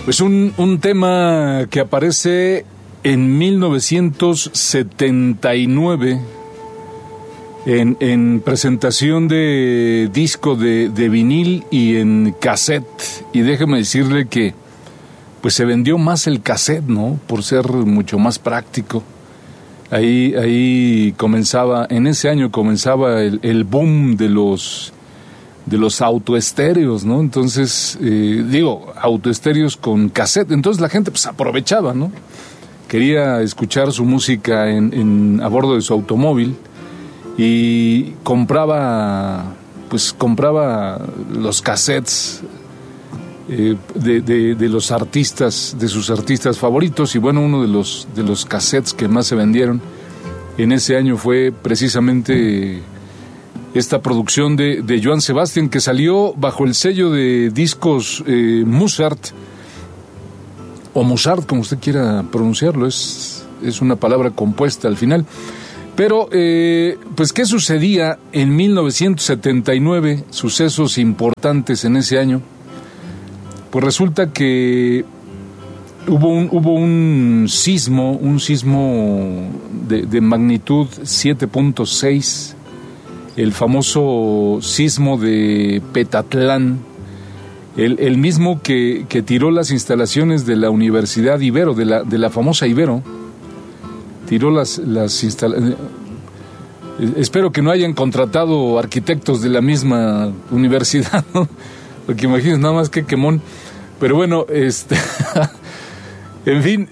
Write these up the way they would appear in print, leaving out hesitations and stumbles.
Pues un tema que aparece en 1979 en presentación de disco de vinil y en cassette. Y déjeme decirle que pues se vendió más el cassette, ¿no? Por ser mucho más práctico. Ahí comenzaba, en ese año comenzaba el boom de los autoestéreos, ¿no? Entonces, autoestéreos con cassette. Entonces la gente pues aprovechaba, ¿no? Quería escuchar su música a bordo de su automóvil y compraba los cassettes de los artistas, de sus artistas favoritos. Y bueno, uno de los cassettes que más se vendieron en ese año fue precisamente esta producción de Johann Sebastian, que salió bajo el sello de discos Mozart, o Mozart, como usted quiera pronunciarlo, es una palabra compuesta al final. Pero, pues, ¿qué sucedía en 1979? Sucesos importantes en ese año. Pues resulta que hubo un sismo de magnitud 7.6, el famoso sismo de Petatlán, el mismo que tiró las instalaciones de la Universidad Ibero, de la famosa Ibero. Tiró las instalaciones. Espero que no hayan contratado arquitectos de la misma universidad, ¿no? Porque imagínense nada más que quemón. Pero bueno, en fin,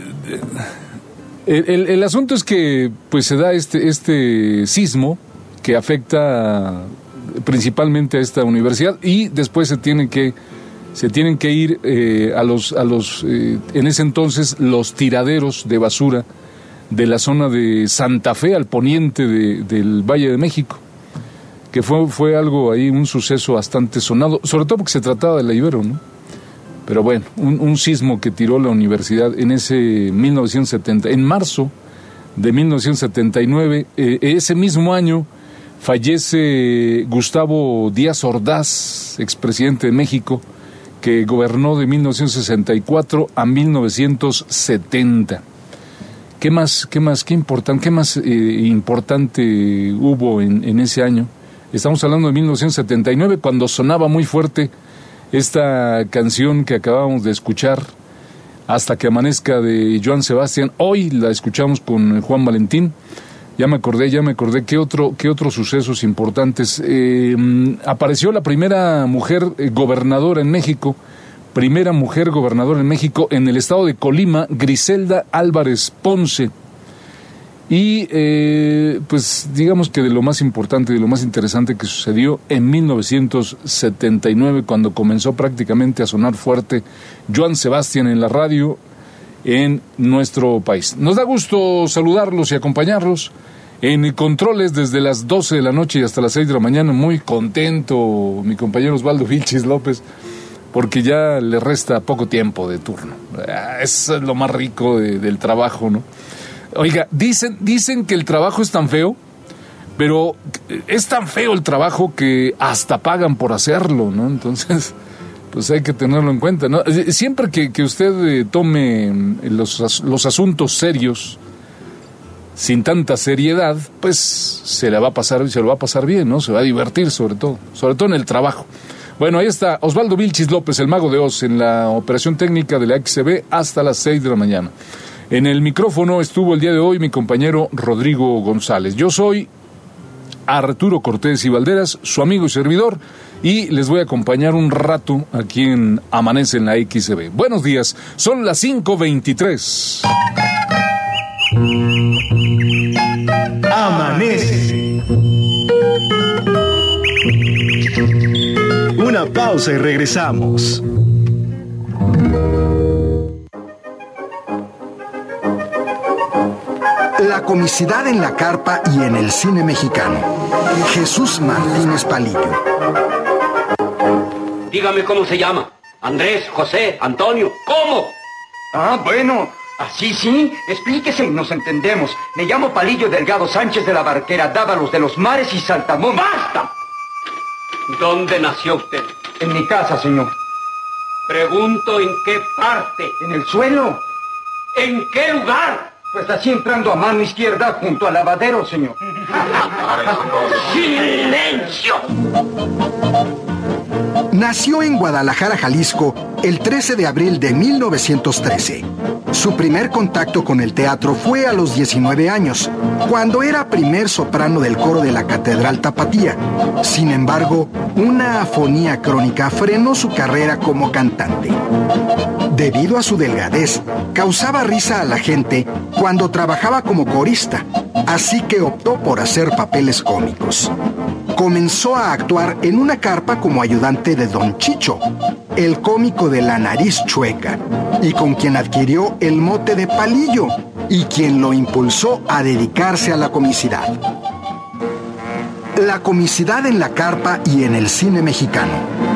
el asunto es que pues se da este sismo que afecta principalmente a esta universidad, y después se tienen que ir a los en ese entonces los tiraderos de basura de la zona de Santa Fe, al poniente del Valle de México, que fue algo ahí, un suceso bastante sonado, sobre todo porque se trataba de la Ibero, ¿no? Pero bueno, un sismo que tiró la universidad en en marzo de 1979. Ese mismo año fallece Gustavo Díaz Ordaz, expresidente de México, que gobernó de 1964 a 1970. ¿Qué más importante hubo en ese año? Estamos hablando de 1979, cuando sonaba muy fuerte esta canción que acabamos de escuchar, Hasta que amanezca, de Johann Sebastian. Hoy la escuchamos con Juan Valentín. Ya me acordé qué otros sucesos importantes. Apareció la primera mujer gobernadora en México, en el estado de Colima, Griselda Álvarez Ponce. Y pues digamos que de lo más importante, de lo más interesante que sucedió en 1979, cuando comenzó prácticamente a sonar fuerte Johann Sebastian en la radio en nuestro país. Nos da gusto saludarlos y acompañarlos en controles desde las 12 de la noche y hasta las 6 de la mañana. Muy contento mi compañero Osvaldo Vilchis López, porque ya le resta poco tiempo de turno. Eso es lo más rico del trabajo, ¿no? Oiga, dicen que el trabajo es tan feo, pero es tan feo el trabajo que hasta pagan por hacerlo, ¿no? Entonces, pues hay que tenerlo en cuenta, ¿no? Siempre que usted tome los asuntos serios sin tanta seriedad, pues se lo va a pasar bien, ¿no? Se va a divertir, sobre todo en el trabajo. Bueno, ahí está Osvaldo Vilchis López, el Mago de Oz, en la operación técnica de la XCB hasta las 6 de la mañana. En el micrófono estuvo el día de hoy mi compañero Rodrigo González. Yo soy Arturo Cortés y Valderas, su amigo y servidor, y les voy a acompañar un rato aquí en Amanece en la XCB. Buenos días, son las 5:23. Amanece. Una pausa y regresamos. La comicidad en la carpa y en el cine mexicano. Jesús Martínez Palillo. Dígame cómo se llama. Andrés, José, Antonio, ¿cómo? Ah, bueno, así sí, explíquese y nos entendemos. Me llamo Palillo Delgado Sánchez de la Barquera, Dávalos de los Mares y Saltamontes. ¡Basta! ¿Dónde nació usted? En mi casa, señor. Pregunto en qué parte. En el suelo. ¿En qué lugar? Pues así entrando a mano izquierda junto al lavadero, señor. ¡Silencio! Nació en Guadalajara, Jalisco, el 13 de abril de 1913. Su primer contacto con el teatro fue a los 19 años, cuando era primer soprano del coro de la Catedral Tapatía. Sin embargo, una afonía crónica frenó su carrera como cantante. Debido a su delgadez, causaba risa a la gente cuando trabajaba como corista, así que optó por hacer papeles cómicos. Comenzó a actuar en una carpa como ayudante de Don Chicho, el cómico de la nariz chueca, y con quien adquirió el mote de Palillo, y quien lo impulsó a dedicarse a la comicidad. La comicidad en la carpa y en el cine mexicano.